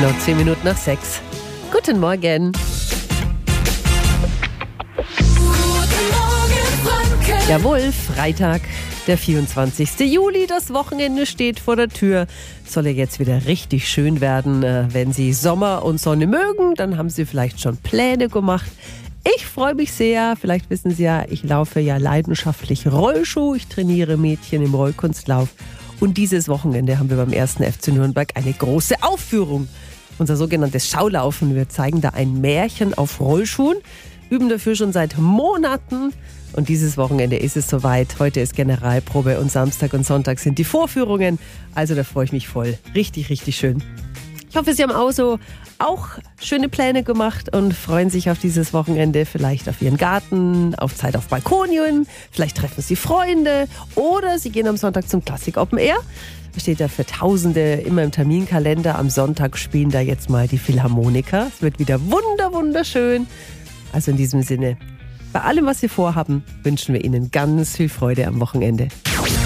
Genau 10 Minuten nach 6. Guten Morgen. Jawohl, Freitag, der 24. Juli, das Wochenende steht vor der Tür. Soll ja jetzt wieder richtig schön werden. Wenn Sie Sommer und Sonne mögen, dann haben Sie vielleicht schon Pläne gemacht. Ich freue mich sehr. Vielleicht wissen Sie ja, ich laufe ja leidenschaftlich Rollschuh. Ich trainiere Mädchen im Rollkunstlauf. Und dieses Wochenende haben wir beim 1. FC Nürnberg eine große Aufführung. Unser sogenanntes Schaulaufen. Wir zeigen da ein Märchen auf Rollschuhen, üben dafür schon seit Monaten. Und dieses Wochenende ist es soweit. Heute ist Generalprobe und Samstag und Sonntag sind die Vorführungen. Also da freue ich mich voll. Richtig, richtig schön. Ich hoffe, Sie haben auch schöne Pläne gemacht und freuen sich auf dieses Wochenende. Vielleicht auf Ihren Garten, auf Zeit auf Balkonien. Vielleicht treffen Sie Freunde oder Sie gehen am Sonntag zum Klassik Open Air. Da steht ja für Tausende immer im Terminkalender. Am Sonntag spielen da jetzt mal die Philharmoniker. Es wird wieder wunderschön. Also in diesem Sinne, bei allem, was Sie vorhaben, wünschen wir Ihnen ganz viel Freude am Wochenende.